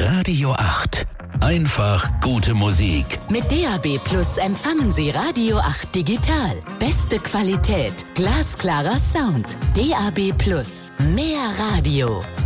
Radio 8. Einfach gute Musik. Mit DAB Plus empfangen Sie Radio 8 digital. Beste Qualität, glasklarer Sound. DAB Plus. Mehr Radio.